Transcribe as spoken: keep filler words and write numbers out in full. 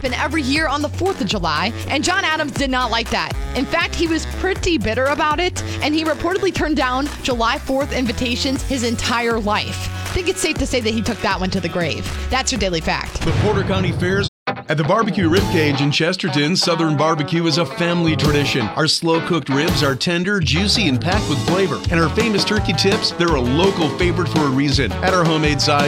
happen every year on the fourth of July, and John Adams did not like that. In fact, he was pretty bitter about it, and he reportedly turned down July fourth invitations his entire life. I think it's safe to say that he took that one to the grave. That's your Daily Fact. The Porter County Fairs. At the Barbecue Ribcage in Chesterton, Southern barbecue is a family tradition. Our slow-cooked ribs are tender, juicy, and packed with flavor. And our famous turkey tips, they're a local favorite for a reason. At our homemade side,